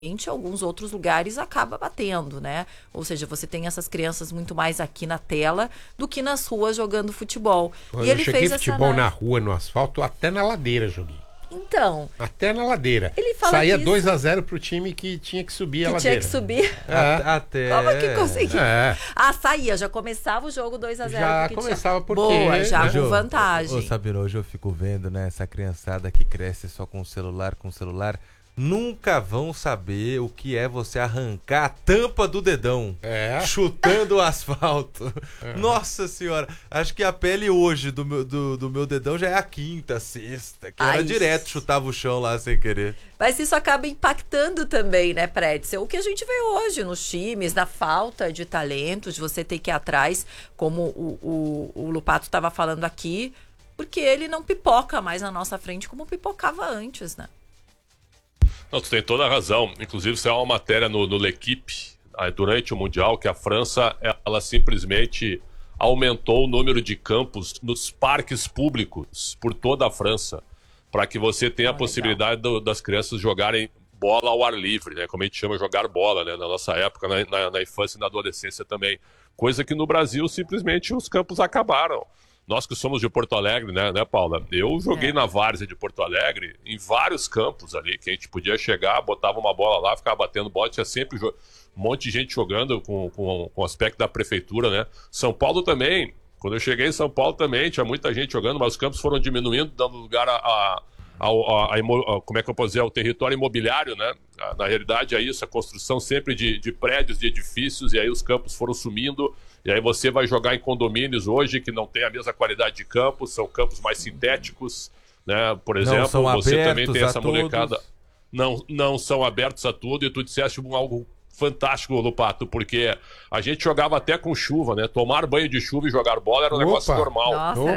em alguns outros lugares acaba batendo, né? Ou seja, você tem essas crianças muito mais aqui na tela do que nas ruas jogando futebol. Quando E eu ele joguei fez futebol essa... na rua, no asfalto, até na ladeira joguei. Então, Até na ladeira. ele fala Saía que 2-0 pro time que tinha que subir a que ladeira. tinha que subir. Até... Como que conseguiu? É. Ah, saía, já começava o jogo 2-0. Já porque começava porque... Boa, já Jô, com vantagem. Ô, Sabino, hoje eu fico vendo, né, essa criançada que cresce só com celular, nunca vão saber o que é você arrancar a tampa do dedão, chutando o asfalto. Nossa senhora, acho que a pele hoje do meu dedão já é a quinta, sexta, que era direto, chutava o chão lá sem querer. Mas isso acaba impactando também, né, Pretzel? O que a gente vê hoje nos times, na falta de talento, de você ter que ir atrás, como o Lupato estava falando aqui, porque ele não pipoca mais na nossa frente como pipocava antes, né? Não, tu tem toda a razão. Inclusive, isso é uma matéria no L'Equipe, durante o Mundial, que a França, ela simplesmente aumentou o número de campos nos parques públicos por toda a França, para que você tenha a possibilidade das crianças jogarem bola ao ar livre, né? Como a gente chama, jogar bola, né? Na nossa época, na infância e na adolescência também. Coisa que no Brasil, simplesmente, os campos acabaram. Nós que somos de Porto Alegre, né, Paula? Eu joguei na várzea de Porto Alegre, em vários campos ali, que a gente podia chegar, botava uma bola lá, ficava batendo bola, tinha sempre um monte de gente jogando com o aspecto da prefeitura, né? São Paulo também, quando eu cheguei em São Paulo também, tinha muita gente jogando, mas os campos foram diminuindo, dando lugar como é que eu posso dizer, ao território imobiliário, né? Na realidade é isso, a construção sempre de prédios, de edifícios, e aí os campos foram sumindo, e aí você vai jogar em condomínios hoje que não tem a mesma qualidade de campo, são campos mais sintéticos, né? Por exemplo, você também tem essa molecada. Não são abertos a tudo, e tu disseste algo fantástico, Lupato, porque a gente jogava até com chuva, né? Tomar banho de chuva e jogar bola era um negócio normal.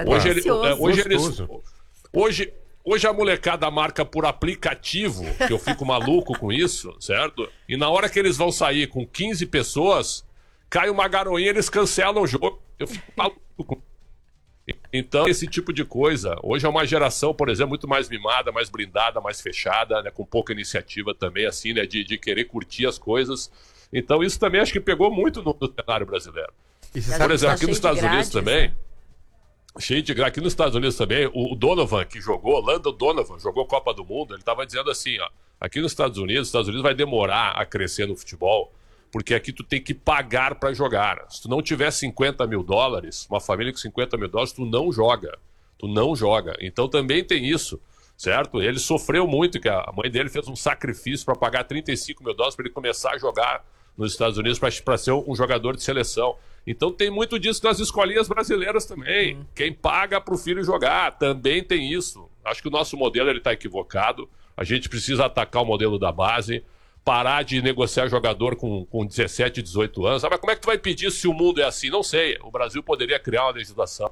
Nossa, Hoje a molecada marca por aplicativo, que eu fico maluco com isso, certo? E na hora que eles vão sair com 15 pessoas, cai uma garoinha e eles cancelam o jogo. Eu fico maluco com isso. Então, esse tipo de coisa. Hoje é uma geração, por exemplo, muito mais mimada, mais blindada, mais fechada, né? Com pouca iniciativa também, assim, né? De querer curtir as coisas. Então, isso também acho que pegou muito no cenário brasileiro. Por exemplo, aqui nos Estados Unidos também... Cheio de graça. Aqui nos Estados Unidos também, o Donovan, que jogou, Landon Donovan, jogou Copa do Mundo, ele estava dizendo assim, ó, aqui nos Estados Unidos vai demorar a crescer no futebol, porque aqui tu tem que pagar para jogar. Se tu não tiver 50 mil dólares, uma família com 50 mil dólares, tu não joga. Então também tem isso, certo? Ele sofreu muito, que a mãe dele fez um sacrifício para pagar 35 mil dólares para ele começar a jogar nos Estados Unidos para ser um jogador de seleção. Então tem muito disso nas escolinhas brasileiras também. Quem paga para o filho jogar, também tem isso. Acho que o nosso modelo está equivocado. A gente precisa atacar o modelo da base, parar de negociar jogador com 17, 18 anos. Mas como é que tu vai pedir se o mundo é assim? Não sei. O Brasil poderia criar uma legislação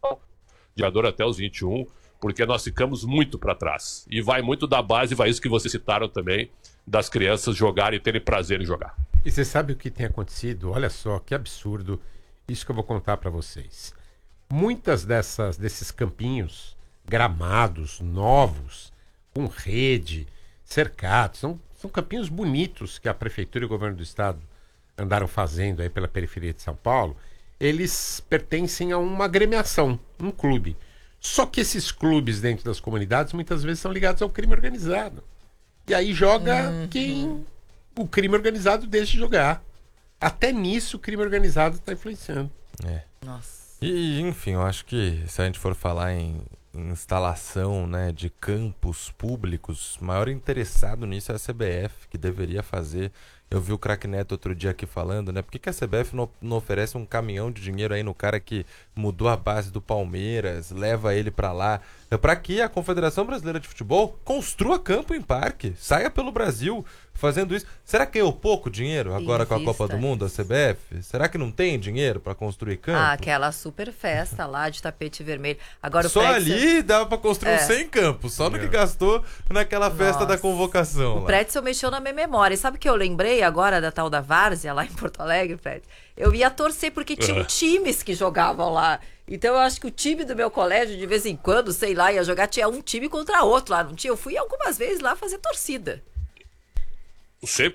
de jogador até os 21, porque nós ficamos muito para trás. E vai muito da base, vai isso que vocês citaram também, das crianças jogarem e terem prazer em jogar. E você sabe o que tem acontecido? Olha só, que absurdo isso que eu vou contar para vocês. Muitas desses campinhos, gramados, novos, com rede, cercados, são campinhos bonitos que a Prefeitura e o Governo do Estado andaram fazendo aí pela periferia de São Paulo. Eles pertencem a uma agremiação, um clube. Só que esses clubes dentro das comunidades muitas vezes são ligados ao crime organizado. E aí joga quem o crime organizado deixa de jogar. Até nisso o crime organizado está influenciando. Nossa. E, enfim, eu acho que se a gente for falar em instalação, né, de campos públicos, o maior interessado nisso é a CBF, que deveria fazer. Eu vi o Craque Neto outro dia aqui falando, né? Por que a CBF não oferece um caminhão de dinheiro aí no cara que mudou a base do Palmeiras, leva ele pra lá? Pra que a Confederação Brasileira de Futebol construa campo em parque, saia pelo Brasil fazendo isso. Será que ganhou pouco dinheiro agora com a Copa do Mundo, a CBF? Será que não tem dinheiro pra construir campo? Ah, aquela super festa lá de tapete vermelho. Agora, só ali dava pra construir 100 campos, só no que gastou naquela festa da convocação. O Pretzel mexeu na minha memória. E sabe o que eu lembrei agora da tal da várzea lá em Porto Alegre, Pretzel? Eu ia torcer porque tinham times que jogavam lá. Então eu acho que o time do meu colégio, de vez em quando, sei lá, ia jogar, tinha um time contra outro lá, não tinha? Eu fui algumas vezes lá fazer torcida. Sempre